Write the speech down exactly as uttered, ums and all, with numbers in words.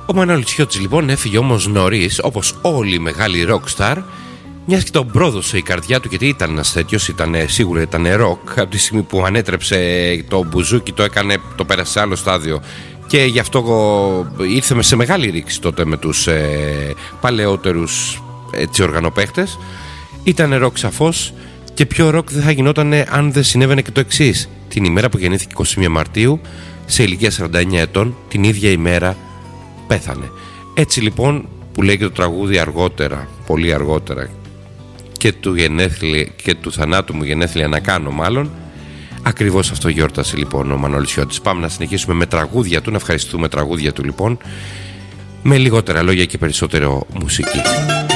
Ο Μανώλης Χιώτης λοιπόν έφυγε όμως νωρίς, όπως όλοι οι μεγάλοι rockstar, μιας και τον πρόδωσε η καρδιά του, γιατί ήταν ένας τέτοιος, ήταν, σίγουρα ήταν rock. Από τη στιγμή που ανέτρεψε το μπουζούκι, το έκανε, το πέρασε σε άλλο στάδιο, και γι' αυτό ήρθε σε μεγάλη ρήξη τότε με τους ε, παλαιότερους έτσι, οργανοπαίχτες. Ήταν rock σαφώς, και πιο rock δεν θα γινόταν αν δεν συνέβαινε και το εξής. Την ημέρα που γεννήθηκε εικοστή πρώτη Μαρτίου, σε ηλικία σαράντα εννιά ετών, την ίδια ημέρα πέθανε. Έτσι λοιπόν, που λέει και το τραγούδι αργότερα, πολύ αργότερα, και του, γενέθλια, και του θανάτου μου γενέθλια να κάνω μάλλον, ακριβώς αυτό γιόρτασε λοιπόν ο Μανώλης Χιώτης. Πάμε να συνεχίσουμε με τραγούδια του, να ευχαριστούμε τραγούδια του λοιπόν, με λιγότερα λόγια και περισσότερο μουσική.